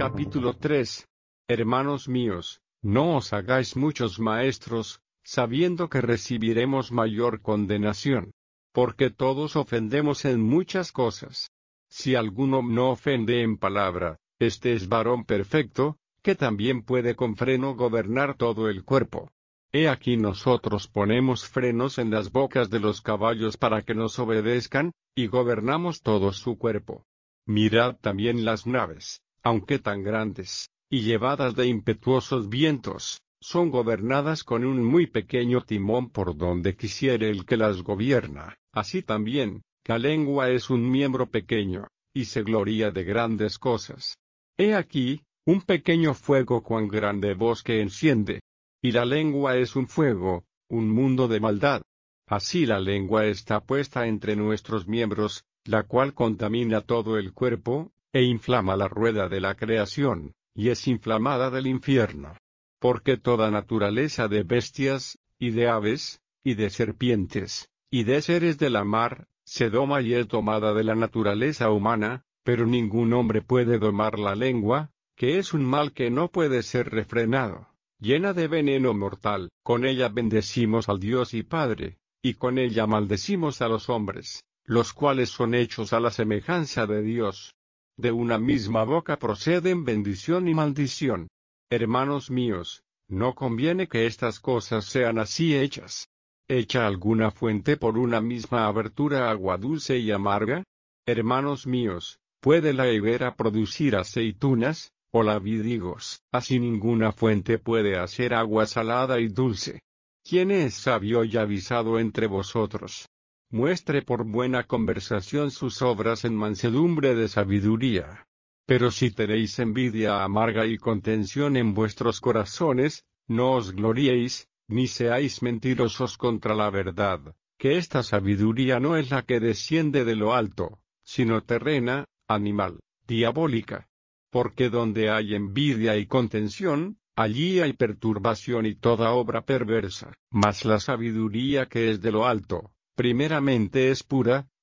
Capítulo 3. Hermanos míos, no os hagáis muchos maestros, sabiendo que recibiremos mayor condenación. Porque todos ofendemos en muchas cosas. Si alguno no ofende en palabra, este es varón perfecto, que también puede con freno gobernar todo el cuerpo. He aquí nosotros ponemos frenos en las bocas de los caballos para que nos obedezcan, y gobernamos todo su cuerpo. Mirad también las naves, aunque tan grandes, y llevadas de impetuosos vientos, son gobernadas con un muy pequeño timón por donde quisiere el que las gobierna. Así también, la lengua es un miembro pequeño, y se gloria de grandes cosas. He aquí, un pequeño fuego cuán grande bosque enciende. Y la lengua es un fuego, un mundo de maldad. Así la lengua está puesta entre nuestros miembros, la cual contamina todo el cuerpo, e inflama la rueda de la creación, y es inflamada del infierno. Porque toda naturaleza de bestias, y de aves, y de serpientes, y de seres de la mar, se doma y es domada de la naturaleza humana, pero ningún hombre puede domar la lengua, que es un mal que no puede ser refrenado, llena de veneno mortal. Con ella bendecimos al Dios y Padre, y con ella maldecimos a los hombres, los cuales son hechos a la semejanza de Dios. De una misma boca proceden bendición y maldición. Hermanos míos, no conviene que estas cosas sean así hechas. ¿Echa alguna fuente por una misma abertura agua dulce y amarga? Hermanos míos, ¿puede la higuera producir aceitunas, o la vid higos? Así ninguna fuente puede hacer agua salada y dulce. ¿Quién es sabio y avisado entre vosotros? Muestre por buena conversación sus obras en mansedumbre de sabiduría. Pero si tenéis envidia amarga y contención en vuestros corazones, no os gloriéis, ni seáis mentirosos contra la verdad, que esta sabiduría no es la que desciende de lo alto, sino terrena, animal, diabólica. Porque donde hay envidia y contención, allí hay perturbación y toda obra perversa. Mas la sabiduría que es de lo alto, primeramente es pura,